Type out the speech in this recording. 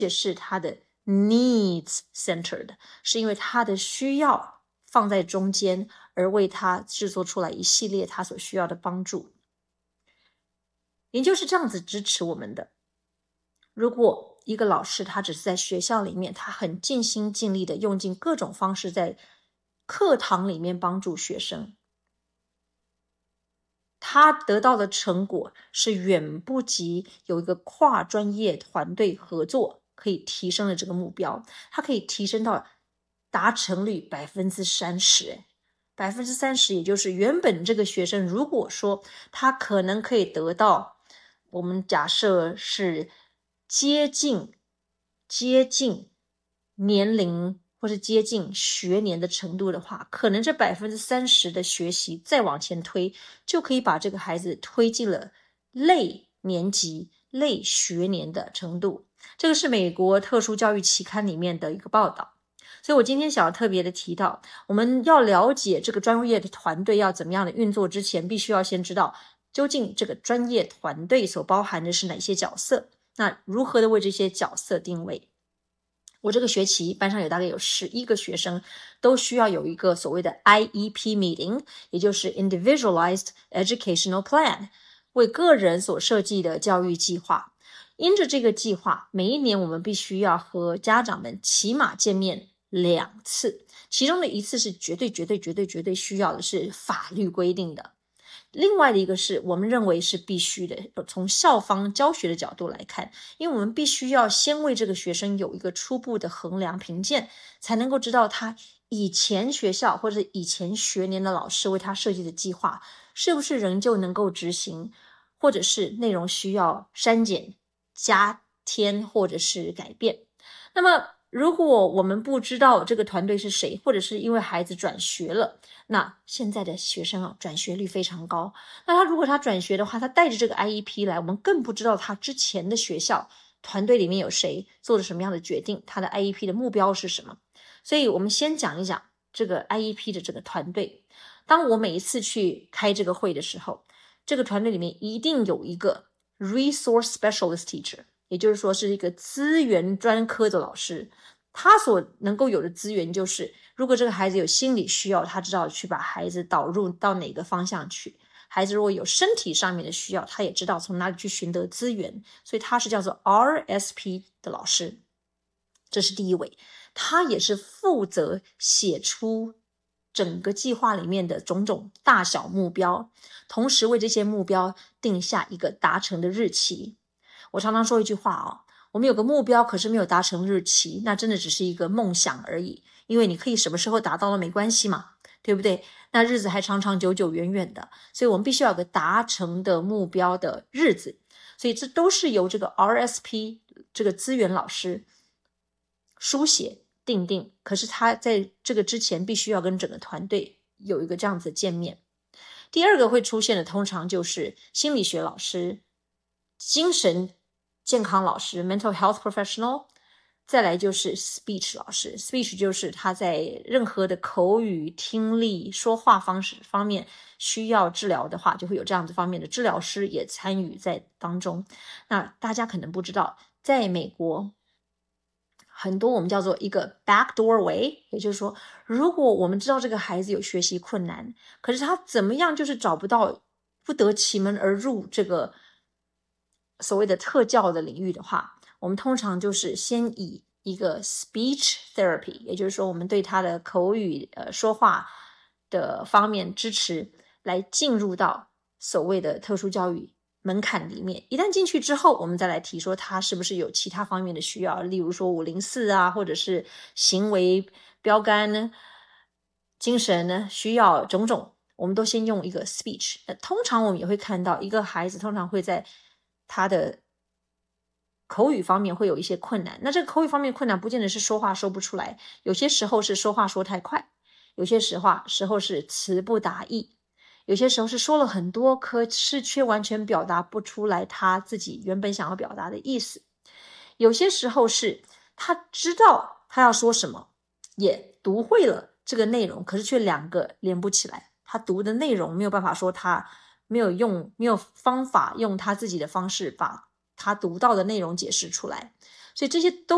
也是他的 needs centered， 是因为他的需要放在中间，而为他制作出来一系列他所需要的帮助。研究是这样子支持我们的。如果一个老师他只是在学校里面，他很尽心尽力的用尽各种方式在课堂里面帮助学生，他得到的成果是远不及有一个跨专业团队合作可以提升的这个目标，它可以提升到达成率 30%， 30%， 也就是原本这个学生如果说他可能可以得到，我们假设是接近年龄或是接近学年的程度的话，可能这 30% 的学习再往前推，就可以把这个孩子推进了类年级、类学年的程度。这个是美国特殊教育期刊里面的一个报道。所以我今天想要特别的提到，我们要了解这个专业的团队要怎么样的运作之前，必须要先知道究竟这个专业团队所包含的是哪些角色，那如何的为这些角色定位。我这个学期班上有大概有11个学生，都需要有一个所谓的 IEP meeting， 也就是 Individualized Educational Plan， 为个人所设计的教育计划。因着这个计划，每一年我们必须要和家长们起码见面2次，其中的一次是绝对需要的，是法律规定的。另外的一个是我们认为是必须的，从校方教学的角度来看，因为我们必须要先为这个学生有一个初步的衡量评鉴，才能够知道他以前学校或者以前学年的老师为他设计的计划是不是仍旧能够执行，或者是内容需要删减、加添或者是改变。那么如果我们不知道这个团队是谁，或者是因为孩子转学了，那现在的学生转学率非常高，那如果他转学的话，他带着这个 IEP 来，我们更不知道他之前的学校团队里面有谁做了什么样的决定，他的 IEP 的目标是什么。所以我们先讲一讲这个 IEP 的这个团队。当我每一次去开这个会的时候，这个团队里面一定有一个 Resource Specialist Teacher， 也就是说是一个资源专科的老师。他所能够有的资源就是，如果这个孩子有心理需要，他知道去把孩子导入到哪个方向去。孩子如果有身体上面的需要，他也知道从哪里去寻得资源，所以他是叫做 RSP 的老师。这是第一位，他也是负责写出整个计划里面的种种大小目标，同时为这些目标定下一个达成的日期。我常常说一句话我们有个目标，可是没有达成日期，那真的只是一个梦想而已，因为你可以什么时候达到了没关系嘛，对不对？那日子还长长久久远远的，所以我们必须要有个达成的目标的日子。所以这都是由这个 RSP 这个资源老师书写定定，可是他在这个之前必须要跟整个团队有一个这样子的见面。第二个会出现的通常就是心理学老师、精神健康老师 mental health professional， 再来就是 speech 老师。 speech 就是他在任何的口语、听力、说话方式方面需要治疗的话，就会有这样子方面的治疗师也参与在当中。那大家可能不知道，在美国很多我们叫做一个 backdoor way， 也就是说，如果我们知道这个孩子有学习困难，可是他怎么样就是找不到，不得其门而入这个所谓的特教的领域的话，我们通常就是先以一个 speech therapy， 也就是说我们对他的口语说话的方面支持，来进入到所谓的特殊教育门槛里面。一旦进去之后，我们再来提说他是不是有其他方面的需要，例如说504啊，或者是行为标杆、精神需要种种，我们都先用一个 speech。通常我们也会看到一个孩子通常会在他的口语方面会有一些困难，那这个口语方面困难不见得是说话说不出来，有些时候是说话说太快，有些时候是词不达意，有些时候是说了很多，可是却完全表达不出来他自己原本想要表达的意思。有些时候是他知道他要说什么，也读会了这个内容，可是却两个连不起来，他读的内容没有办法说，他没有方法用他自己的方式把他读到的内容解释出来，所以这些都